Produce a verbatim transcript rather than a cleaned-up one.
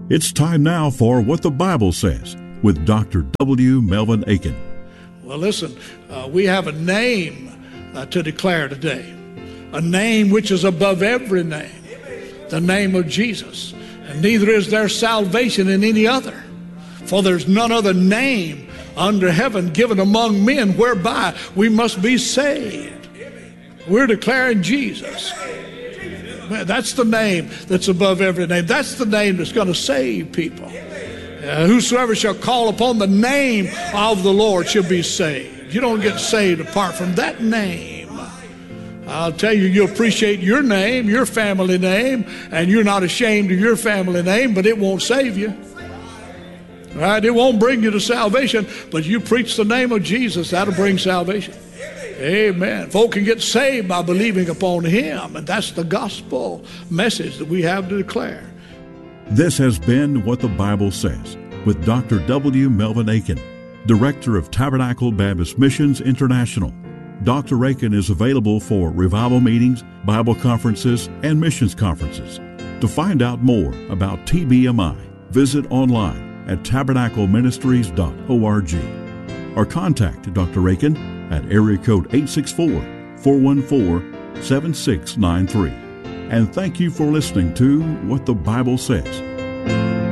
It's time now for What the Bible Says with Doctor W. Melvin Aiken. Well, listen, uh, we have a name uh, to declare today, a name which is above every name, the name of Jesus. And neither is there salvation in any other, for there's none other name under heaven given among men whereby we must be saved. We're declaring Jesus. That's the name that's above every name. That's the name that's going to save people. Uh, whosoever shall call upon the name of the Lord shall be saved. You don't get saved apart from that name. I'll tell you, you appreciate your name, your family name, and you're not ashamed of your family name, but it won't save you. Right? It won't bring you to salvation, but you preach the name of Jesus, that'll bring salvation. Amen. Folk can get saved by believing upon Him, and that's the gospel message that we have to declare. This has been What the Bible Says with Doctor W. Melvin Aiken, Director of Tabernacle Baptist Missions International. Doctor Aiken is available for revival meetings, Bible conferences, and missions conferences. To find out more about T B M I, visit online at tabernacle ministries dot org or contact Doctor Aiken at area code eight six four, four one four, seven six nine three. And thank you for listening to What the Bible Says.